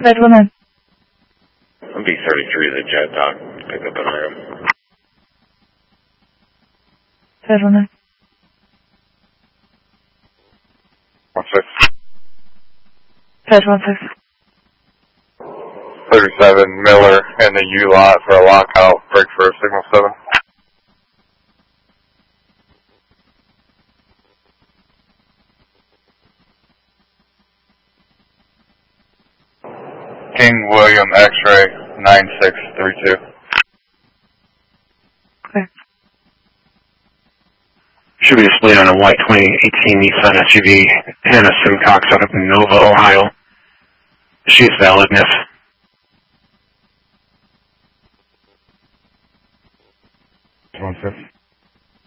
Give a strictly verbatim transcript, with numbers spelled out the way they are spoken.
Federal B thirty-three, the jet dock. Pick up an item. Federal One six. Federal six. thirty-seven, Miller in the U-lot for a lockout. Break for signal seven. King William X-ray nine six three two. Clear. Should be displayed on a white twenty eighteen Nissan S U V, Hannah Simcox out of Nova, Ohio. She's valid, miss.